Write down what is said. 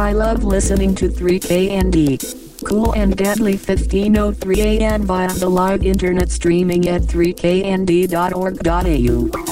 I love listening to 3KND. Cool and deadly 15:03 a.m. via the live internet streaming at 3knd.org.au.